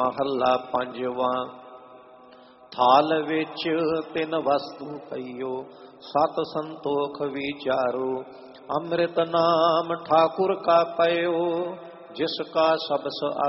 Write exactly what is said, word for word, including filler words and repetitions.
ਮਹੱਲਾ ਪੰਜਵਾਂ। ਥਾਲ ਵਿੱਚ ਤਿੰਨ ਵਸਤੂ ਪਈਓ, ਸਤ ਸੰਤੋਖ ਵਿਚਾਰੋ। ਅੰਮ੍ਰਿਤ ਨਾਮ ਠਾਕੁਰ ਕਾ ਪਇਓ, ਜਿਸ ਕਾ ਸਬਸ